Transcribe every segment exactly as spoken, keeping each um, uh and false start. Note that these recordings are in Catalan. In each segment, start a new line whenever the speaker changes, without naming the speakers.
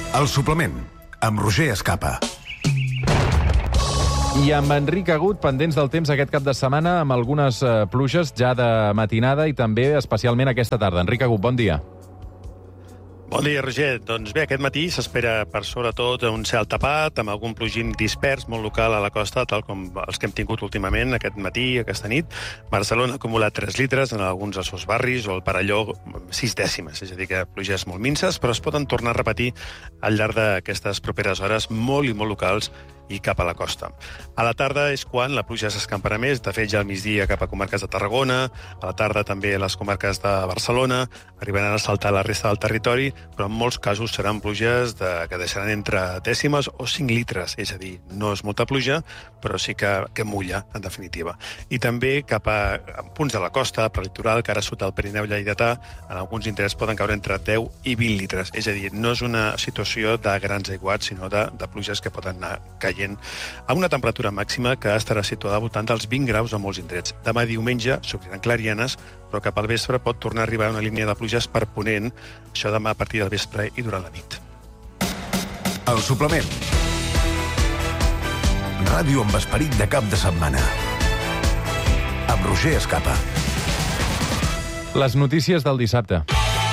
El suplement, amb Roger Escapa.
I amb Enric Agut, pendents del temps aquest cap de setmana, amb algunes eh, pluges ja de matinada i també especialment aquesta tarda. Enric Agut, bon dia.
Bon dia, Roger. Doncs bé, aquest matí s'espera per sobretot un cel tapat, amb algun plogim dispers molt local a la costa, tal com els que hem tingut últimament aquest matí, aquesta nit. Barcelona ha acumulat tres litres en alguns dels seus barris, o el Parelló sis dècimes, és a dir, que pluges molt minces, però es poden tornar a repetir al llarg d'aquestes properes hores molt i molt locals i cap a la costa. A la tarda és quan la pluja s'escamparà més, de fet ja al migdia cap a comarques de Tarragona, a la tarda també a les comarques de Barcelona, arribaran a saltar la resta del territori, però en molts casos seran pluges de, que deixaran entre dècimes o cinc litres, és a dir, no és molta pluja, però sí que, que mulla, en definitiva. I també cap a, a punts de la costa, per litoral, que ara sota el Pirineu lleidatà, en alguns indrets poden caure entre deu i vint litres, és a dir, no és una situació de grans aiguats, sinó de, de pluges que poden anar caient amb una temperatura màxima que estarà situada al voltant dels vint graus a molts indrets. Demà diumenge s'obriran clarianes, però cap al vespre pot tornar a arribar una línia de pluges per ponent, això demà a partir del vespre i durant la nit.
El suplement. Ràdio amb esperit de cap de setmana. Amb Roger Escapa.
Les notícies del dissabte.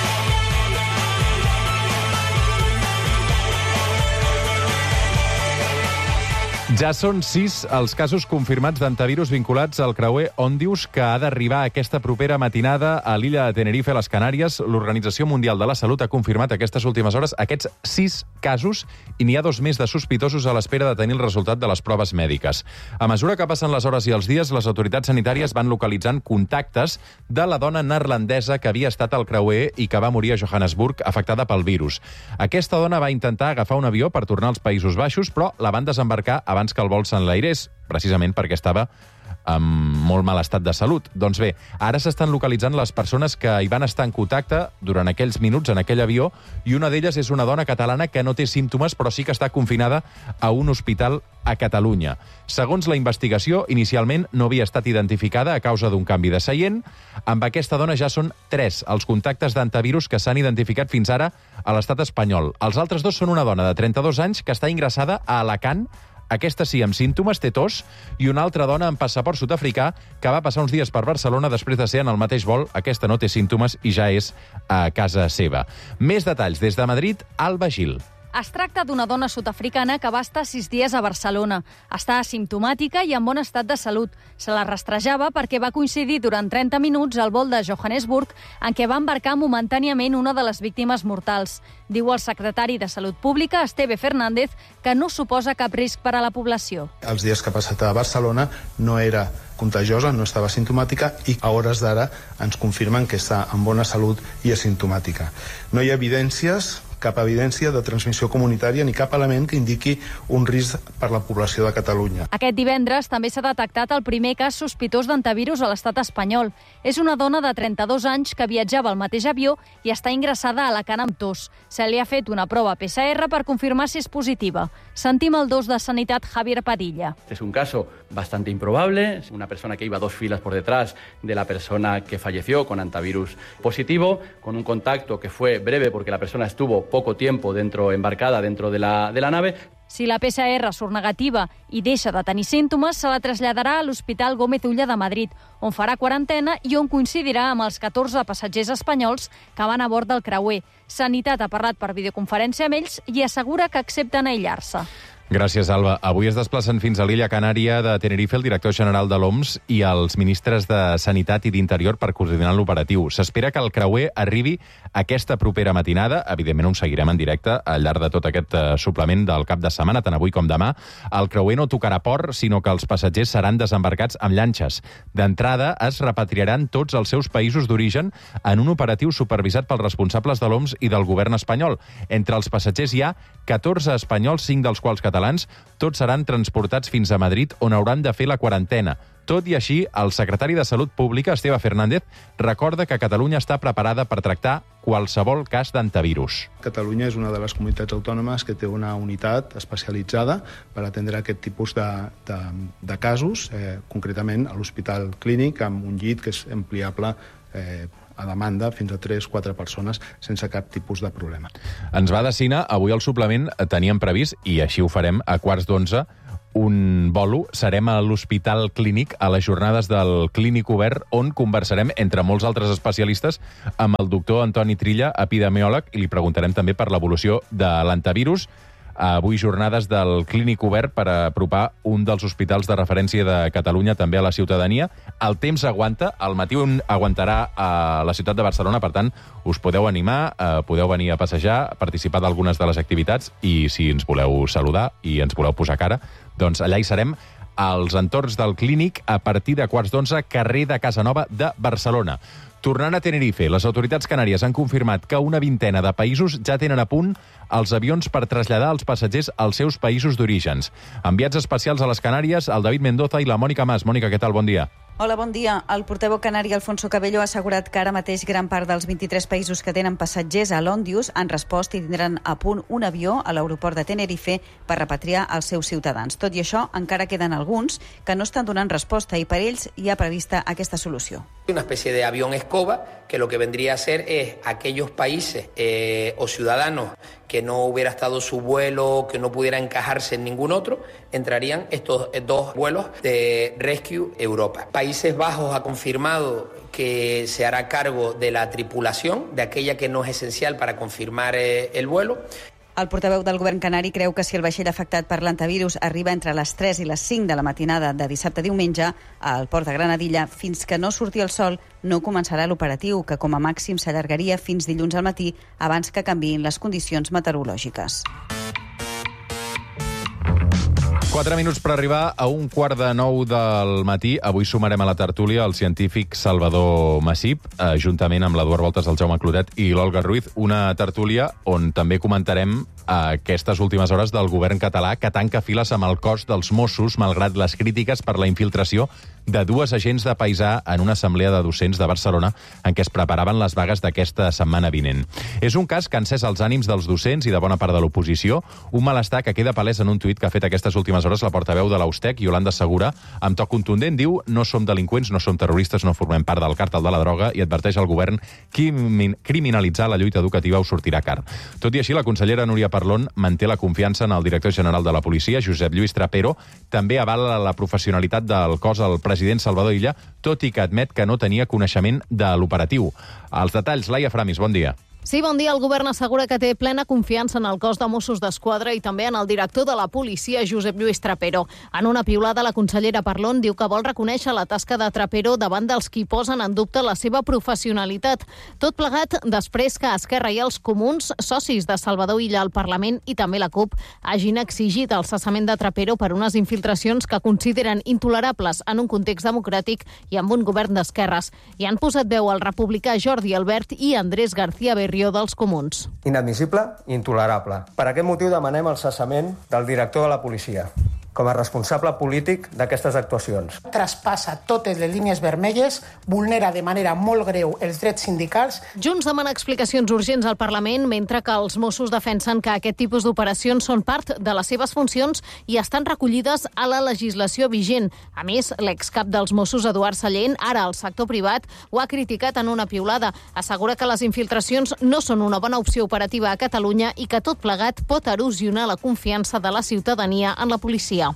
Ja són sis els casos confirmats d'antivirus vinculats al creuer Òndius que ha d'arribar aquesta propera matinada a l'illa de Tenerife, a les Canàries. L'Organització Mundial de la Salut ha confirmat aquestes últimes hores aquests sis casos i n'hi ha dos més de sospitosos a l'espera de tenir el resultat de les proves mèdiques. A mesura que passen les hores i els dies, les autoritats sanitàries van localitzant contactes de la dona neerlandesa que havia estat al creuer i que va morir a Johannesburg afectada pel virus. Aquesta dona va intentar agafar un avió per tornar als Països Baixos, però la van desembarcar abans que el vol s'enlairés, precisament perquè estava en molt mal estat de salut. Doncs bé, ara s'estan localitzant les persones que hi van estar en contacte durant aquells minuts en aquell avió, i una d'elles és una dona catalana que no té símptomes, però sí que està confinada a un hospital a Catalunya. Segons la investigació, inicialment no havia estat identificada a causa d'un canvi de seient. Amb aquesta dona ja són tres els contactes d'antivirus que s'han identificat fins ara a l'estat espanyol. Els altres dos són una dona de trenta-dos anys que està ingressada a Alacant, aquesta sí amb símptomes, té tos, i una altra dona amb passaport sud-africà que va passar uns dies per Barcelona després de ser en el mateix vol. Aquesta no té símptomes i ja és a casa seva. Més detalls des de Madrid, Alba Gil.
Es tracta d'una dona sud-africana que va estar sis dies a Barcelona. Està asimptomàtica i en bon estat de salut. Se la rastrejava perquè va coincidir durant trenta minuts al vol de Johannesburg en què va embarcar momentàniament una de les víctimes mortals. Diu el secretari de Salut Pública, Esteve Fernández, que no suposa cap risc per a la població.
Els dies que ha passat a Barcelona no era contagiosa, no estava asimptomàtica, i a hores d'ara ens confirmen que està en bona salut i asimptomàtica. No hi ha evidències cap evidència de transmissió comunitària ni cap element que indiqui un risc per la població de Catalunya.
Aquest divendres també s'ha detectat el primer cas sospitós d'antivirus a l'estat espanyol. És una dona de trenta-dos anys que viatjava al mateix avió i està ingressada a Alacant amb tos. Se li ha fet una prova P C R per confirmar si és positiva. Sentim el dos de Sanitat, Javier Padilla.
Es un caso bastante improbable, una persona que iba dos filas por detrás de la persona que falleció con antivirus positivo, con un contacto que fue breve porque la persona estuvo poco tiempo dentro, embarcada dentro de la, de la nave.
Si la P C R surt negativa i deixa de tenir símptomes, se la traslladarà a l'Hospital Gómez Ulla de Madrid, on farà quarantena i on coincidirà amb els catorze passatgers espanyols que van a bord del creuer. Sanitat ha parlat per videoconferència amb ells i assegura que accepten aïllar-se.
Gràcies, Alba. Avui es desplacen fins a l'illa Canària de Tenerife el director general de l'O M S i els ministres de Sanitat i d'Interior per coordinar l'operatiu. S'espera que el creuer arribi aquesta propera matinada. Evidentment, ho seguirem en directe al llarg de tot aquest uh, suplement del cap de setmana, tant avui com demà. El creuer no tocarà port, sinó que els passatgers seran desembarcats amb llanxes. D'entrada, es repatriaran tots els seus països d'origen en un operatiu supervisat pels responsables de l'O M S i del govern espanyol. Entre els passatgers hi ha catorze espanyols, cinc dels quals catalans. Tots seran transportats fins a Madrid, on hauran de fer la quarantena. Tot i així, el secretari de Salut Pública, Esteve Fernández, recorda que Catalunya està preparada per tractar qualsevol cas d'antivirus.
Catalunya és una de les comunitats autònomes que té una unitat especialitzada per atendre aquest tipus de, de, de casos, eh, concretament a l'Hospital Clínic, amb un llit que és ampliable eh, a demanda fins a tres quatre persones sense cap tipus de problema.
Ens va destinar, avui al suplement teníem previst, i així ho farem, a quarts d'onze, un bolo. Serem a l'Hospital Clínic, a les jornades del Clínic Obert, on conversarem, entre molts altres especialistes, amb el doctor Antoni Trilla, epidemiòleg, i li preguntarem també per l'evolució de l'antivirus. Avui jornades del Clínic Obert per apropar un dels hospitals de referència de Catalunya també a la ciutadania. El temps aguanta, al matí aguantarà a la ciutat de Barcelona, per tant, us podeu animar, eh, podeu venir a passejar, participar d'algunes de les activitats, i si ens voleu saludar i ens voleu posar cara, doncs allà hi serem, als entorns del Clínic, a partir de quarts d'onze, carrer de Casanova de Barcelona. Tornant a Tenerife, les autoritats canàries han confirmat que una vintena de països ja tenen a punt els avions per traslladar els passatgers als seus països d'orígens. Enviats especials a les Canàries, el David Mendoza i la Mònica Mas. Mònica, què tal? Bon dia.
Hola, bon dia. El portaveu canari Alfonso Cabello ha assegurat que ara mateix gran part dels vint-i-tres països que tenen passatgers a l'Òndius han respost i tindran a punt un avió a l'aeroport de Tenerife per repatriar els seus ciutadans. Tot i això, encara queden alguns que no estan donant resposta i per ells hi ha prevista aquesta solució.
Una especie de avión escoba que lo que vendría a ser es aquellos países eh, o ciudadanos que no hubiera estado su vuelo, que no pudiera encajarse en ningún otro, entrarían estos dos vuelos de Rescue Europa. Países Bajos ha confirmado que se hará cargo de la tripulación, de aquella que no es esencial para confirmar eh, el vuelo.
El portaveu del govern canari creu que si el vaixell afectat per l'antivirus arriba entre les tres i les cinc de la matinada de dissabte a diumenge al port de Granadilla, fins que no surti el sol, no començarà l'operatiu, que com a màxim s'allargaria fins dilluns al matí abans que canviïn les condicions meteorològiques.
Quatre minuts per arribar a un quart de nou del matí. Avui sumarem a la tertúlia el científic Salvador Massip, eh, juntament amb l'Eduard Voltes, el Jaume Clotet i l'Olga Ruiz. Una tertúlia on també comentarem aquestes últimes hores del govern català, que tanca files amb el cos dels Mossos, malgrat les crítiques per la infiltració de dues agents de paisà en una assemblea de docents de Barcelona en què es preparaven les vagues d'aquesta setmana vinent. És un cas que ha encès els ànims dels docents i de bona part de l'oposició, un malestar que queda palès en un tuit que ha fet aquestes últimes hores la portaveu de l'Austec, Iolanda Segura, amb to contundent. Diu: no som delinqüents, no som terroristes, no formem part del càrtel de la droga, i adverteix al govern que criminalitzar la lluita educativa us sortirà car. Tot i així, la consellera Núria Parlon manté la confiança en el director general de la policia, Josep Lluís Trapero. També avala la professionalitat del cos el president Salvador Illa, tot i que admet que no tenia coneixement de l'operatiu. Els detalls, Laia Framis, bon dia.
Sí, bon dia. El govern assegura que té plena confiança en el cos de Mossos d'Esquadra i també en el director de la policia, Josep Lluís Trapero. En una piulada, la consellera Parlon diu que vol reconèixer la tasca de Trapero davant dels qui posen en dubte la seva professionalitat. Tot plegat després que Esquerra i els Comuns, socis de Salvador Illa al Parlament i també la CUP, hagin exigit el cessament de Trapero per unes infiltracions que consideren intolerables en un context democràtic i amb un govern d'esquerres. I han posat veu al republicà Jordi Albert i Andrés García Berrio dels Comuns.
Inadmissible i intolerable. Per aquest motiu demanem el cessament del director de la policia com a responsable polític d'aquestes actuacions.
Traspassa totes les línies vermelles, vulnera de manera molt greu els drets sindicals.
Junts demana explicacions urgents al Parlament, mentre que els Mossos defensen que aquest tipus d'operacions són part de les seves funcions i estan recollides a la legislació vigent. A més, l'excap dels Mossos, Eduard Sallent, ara al sector privat, ho ha criticat en una piulada. Assegura que les infiltracions no són una bona opció operativa a Catalunya i que tot plegat pot erosionar la confiança de la ciutadania en la policia.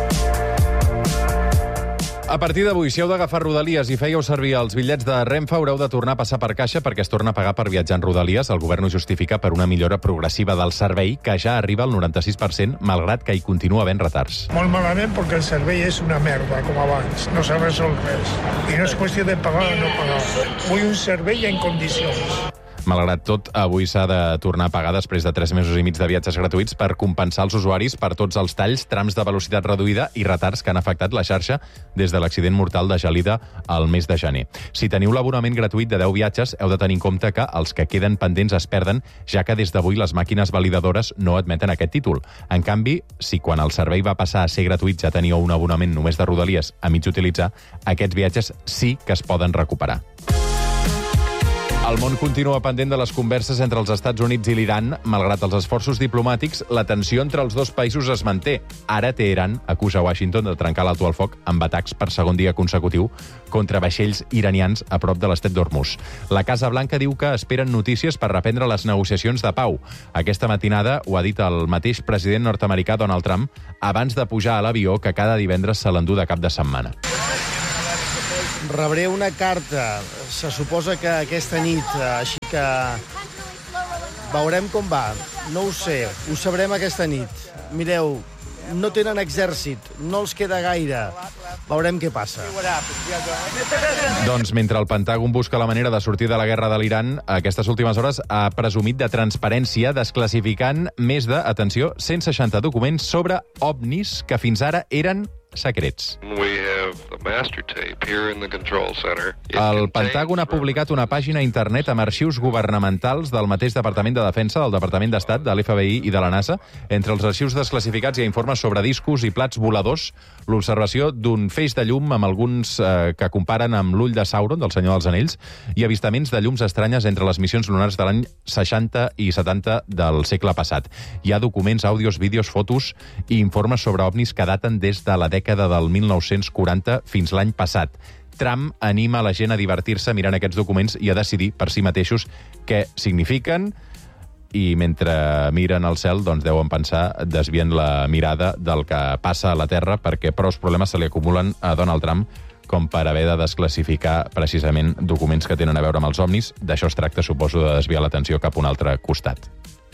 A partir d'avui, si heu d'agafar Rodalies i fèieu servir els bitllets de Renfe, haureu de tornar a passar per caixa perquè es torna a pagar per viatjar en Rodalies. El govern ho justifica per una millora progressiva del servei, que ja arriba al noranta-sis per cent, malgrat que hi continua havent retards.
Molt malament, perquè el servei és una merda, com abans. No s'ha resolt res. I no és qüestió de pagar o no pagar. Vull un servei en condicions.
Malgrat tot, avui s'ha de tornar a pagar després de tres mesos i mig de viatges gratuïts per compensar els usuaris per tots els talls, trams de velocitat reduïda i retards que han afectat la xarxa des de l'accident mortal de Gelida al mes de gener. Si teniu l'abonament gratuït de deu viatges, heu de tenir en compte que els que queden pendents es perden, ja que des d'avui les màquines validadores no admeten aquest títol. En canvi, si quan el servei va passar a ser gratuït ja teníeu un abonament només de Rodalies a mig utilitzar, aquests viatges sí que es poden recuperar. El món continua pendent de les converses entre els Estats Units i l'Iran. Malgrat els esforços diplomàtics, la tensió entre els dos països es manté. Ara Teheran acusa Washington de trencar l'alto al foc amb atacs per segon dia consecutiu contra vaixells iranians a prop de l'estret d'Hormuz. La Casa Blanca diu que esperen notícies per reprendre les negociacions de pau. Aquesta matinada ho ha dit el mateix president nord-americà Donald Trump abans de pujar a l'avió que cada divendres se l'endú de cap de setmana.
Rebré una carta, se suposa que aquesta nit, així que veurem com va. No ho sé, ho sabrem aquesta nit. Mireu, no tenen exèrcit, no els queda gaire. Veurem què passa.
Doncs mentre el Pentàgon busca la manera de sortir de la guerra de l'Iran, aquestes últimes hores ha presumit de transparència desclassificant més de, atenció, cent seixanta documents sobre ovnis que fins ara eren secrets. El Pentàgon ha publicat una pàgina a internet amb arxius governamentals del mateix Departament de Defensa, del Departament d'Estat, de l'F B I i de la NASA. Entre els arxius desclassificats hi ha informes sobre discos i plats voladors, l'observació d'un feix de llum amb alguns eh, que comparen amb l'ull de Sauron, del Senyor dels Anells, i avistaments de llums estranyes entre les missions lunars de l'any seixanta i setanta del segle passat. Hi ha documents, àudios, vídeos, fotos i informes sobre ovnis que daten des de la dècada del mil nou-cents quaranta fins l'any passat. Trump anima la gent a divertir-se mirant aquests documents i a decidir per si mateixos què signifiquen, i mentre miren al cel doncs deuen pensar, desvient la mirada del que passa a la Terra, perquè prou problemes se li acumulen a Donald Trump com per haver de desclassificar precisament documents que tenen a veure amb els ovnis. D'això es tracta, suposo, de desviar l'atenció cap a un altre costat.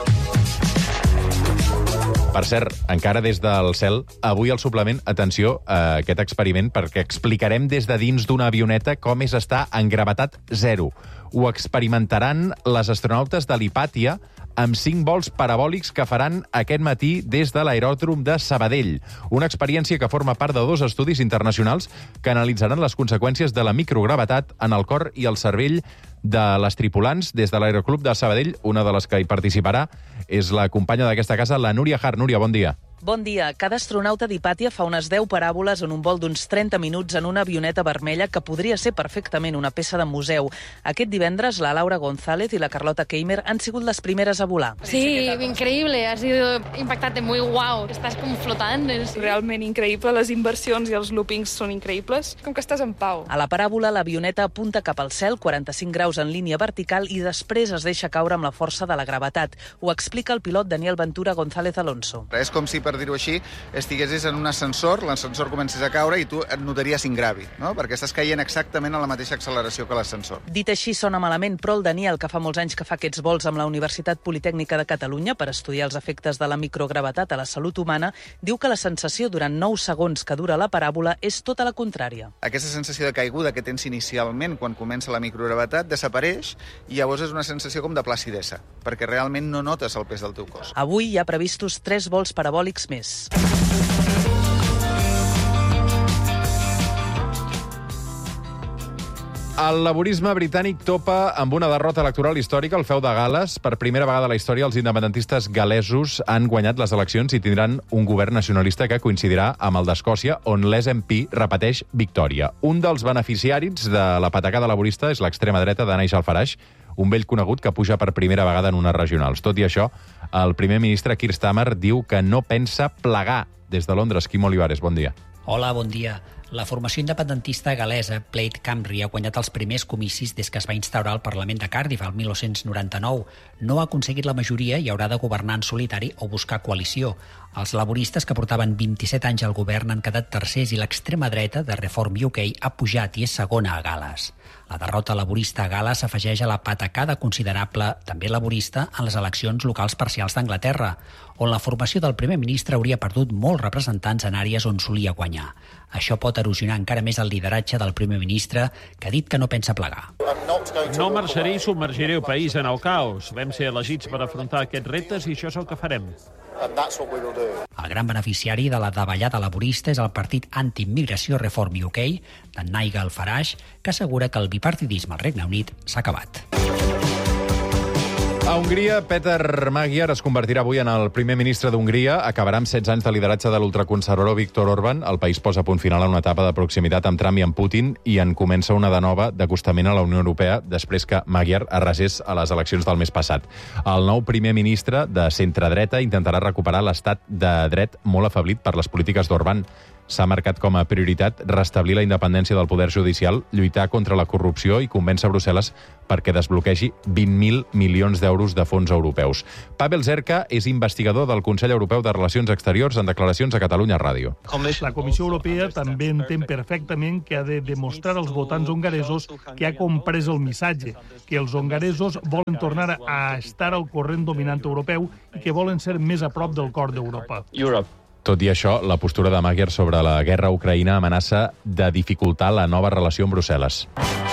Per cert, encara des del cel, avui al suplement, atenció a aquest experiment, perquè explicarem des de dins d'una avioneta com és estar en gravetat zero. Ho experimentaran les astronautes de l'Hipàtia amb cinc vols parabòlics que faran aquest matí des de l'aeròdrom de Sabadell. Una experiència que forma part de dos estudis internacionals que analitzaran les conseqüències de la microgravetat en el cor i el cervell de les tripulants. Des de l'Aeroclub de Sabadell, una de les que hi participarà és la companya d'aquesta casa, la Núria Hart. Núria, bon dia.
Bon dia. Cada astronauta d'Hipàtia fa unes deu paràboles en un vol d'uns trenta minuts en una avioneta vermella que podria ser perfectament una peça de museu. Aquest divendres, la Laura González i la Carlota Keimer han sigut les primeres a volar.
Sí, increíble. Ha sido impactante, muy guau. Estàs com flotant. És realment increïble. Les inversions i els loopings són increïbles. Com que estàs en pau.
A la paràbola, l'avioneta apunta cap al cel, quaranta-cinc graus en línia vertical, i després es deixa caure amb la força de la gravetat. Ho explica el pilot Daniel Ventura González Alonso.
És com si, per dir-ho així, estiguessis en un ascensor, l'ascensor comences a caure i tu et notaries ingravi, no? Perquè estàs caient exactament a la mateixa acceleració que l'ascensor.
Dit així sona malament, però el Daniel, que fa molts anys que fa aquests vols amb la Universitat Politècnica de Catalunya per estudiar els efectes de la microgravetat a la salut humana, diu que la sensació durant nou segons que dura la paràbola és tota la contrària.
Aquesta sensació de caiguda que tens inicialment quan comença la microgravetat desapareix i llavors és una sensació com de placidesa, perquè realment no notes el pes del teu cos.
Avui hi ha previstos tres vols parabòlics més.
El laborisme britànic topa amb una derrota electoral històrica al feu de Gal·les. Per primera vegada a la història, els independentistes gal·lesos han guanyat les eleccions i tindran un govern nacionalista que coincidirà amb el d'Escòcia, on l'S N P repeteix victòria. Un dels beneficiaris de la patacada laborista és l'extrema dreta de Nigel Farage, un vell conegut que puja per primera vegada en unes regionals. Tot i això, el primer ministre Keir Starmer diu que no pensa plegar. Des de Londres, Quim Olivares, bon dia.
Hola, bon dia. La formació independentista gal·lesa Plaid Cymru ha guanyat els primers comicis des que es va instaurar el Parlament de Cardiff el mil nou-cents noranta-nou. No ha aconseguit la majoria i haurà de governar en solitari o buscar coalició. Els laboristes, que portaven vint-i-set anys al govern, han quedat tercers i l'extrema dreta de Reform U K ha pujat i és segona a Gal·les. La derrota laborista a Gal·les s'afegeix a la patacada considerable, també laborista, en les eleccions locals parcials d'Anglaterra, on la formació del primer ministre hauria perdut molts representants en àrees on solia guanyar. Això pot erosionar encara més el lideratge del primer ministre, que ha dit que no pensa plegar.
No marxaré i submergiré el país en el caos. Vam ser elegits per afrontar aquests reptes i això és el que farem.
El gran beneficiari de la davallada laborista és el partit anti-immigració Reform U K, de Nigel Farage, que assegura que el bipartidisme al Regne Unit s'ha acabat.
A Hongria, Peter Magyar es convertirà avui en el primer ministre d'Hongria. Acabarà amb setze anys de lideratge de l'ultraconservador Viktor Orbán. El país posa a punt final a una etapa de proximitat amb Trump i amb Putin i en comença una de nova d'acostament a la Unió Europea després que Magyar arrasés a les eleccions del mes passat. El nou primer ministre de centre-dreta intentarà recuperar l'estat de dret molt afeblit per les polítiques d'Orbán. S'ha marcat com a prioritat restablir la independència del poder judicial, lluitar contra la corrupció i convèncer Brussel·les perquè desbloquegi vint mil milions d'euros de fons europeus. Pavel Zerka és investigador del Consell Europeu de Relacions Exteriors en declaracions a Catalunya Ràdio.
La Comissió Europea també entén perfectament que ha de demostrar als votants hongaresos que ha comprès el missatge, que els hongaresos volen tornar a estar al corrent dominant europeu i que volen ser més a prop del cor d'Europa.
Tot i això, la postura de Magyar sobre la guerra a Ucraïna amenaça de dificultar la nova relació amb Brussel·les.